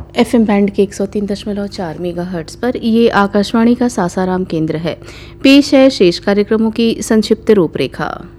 FM band के 103.4 megahertz पर ये आकाशवाणी का सासाराम केंद्र है। पेश है शेष कार्यक्रमों की संक्षिप्त रूपरेखा।